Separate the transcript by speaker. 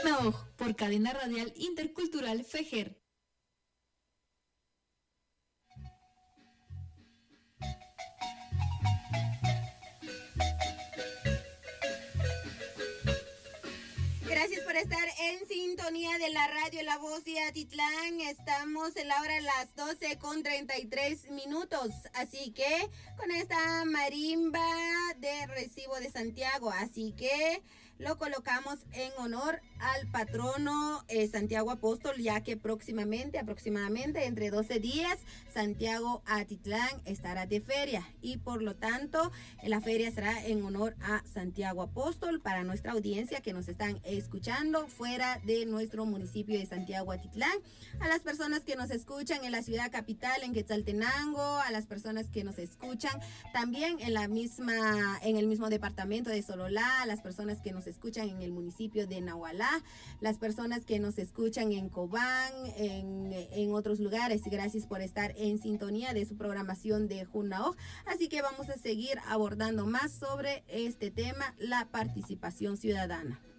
Speaker 1: Junaoj, por Cadena Radial Intercultural FEJER.
Speaker 2: Gracias por estar en sintonía de la radio La Voz de Atitlán. Estamos en la hora las 12:33. Así que con esta marimba de Recibo de Santiago. Así que lo colocamos en honor al patrono Santiago Apóstol, ya que próximamente, aproximadamente entre 12 días, Santiago Atitlán estará de feria. Y por lo tanto, la feria será en honor a Santiago Apóstol. Para nuestra audiencia que nos están escuchando fuera de nuestro municipio de Santiago Atitlán, a las personas que nos escuchan en la ciudad capital, en Quetzaltenango, a las personas que nos escuchan también en el mismo departamento de Sololá, a las personas que nos escuchan en el municipio de Nahualá, las personas que nos escuchan en Cobán, en otros lugares. Gracias por estar en sintonía de su programación de Junaoj. Así que vamos a seguir abordando más sobre este tema, la participación ciudadana.